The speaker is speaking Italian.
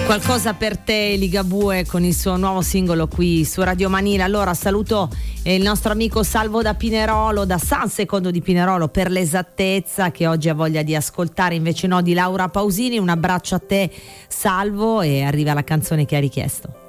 Qualcosa per te, Ligabue, con il suo nuovo singolo qui su Radio Manila. Allora saluto il nostro amico Salvo da Pinerolo, da San Secondo di Pinerolo per l'esattezza, che oggi ha voglia di ascoltare, invece no, di Laura Pausini. Un abbraccio a te, Salvo, e arriva la canzone che ha richiesto.